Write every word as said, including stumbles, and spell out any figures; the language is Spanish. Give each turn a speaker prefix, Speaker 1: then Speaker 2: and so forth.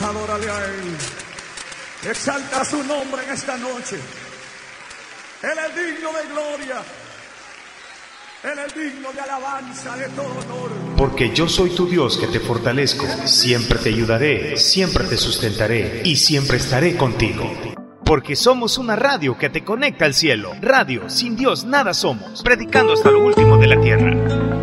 Speaker 1: Adórale a Él. Exalta su nombre en esta noche. Él es digno de gloria. Él es digno de alabanza, de todo honor.
Speaker 2: Porque yo soy tu Dios que te fortalezco. Siempre te ayudaré, siempre te sustentaré y siempre estaré contigo. Porque somos una radio que te conecta al cielo. Radio, sin Dios nada somos. Predicando hasta lo último de la tierra.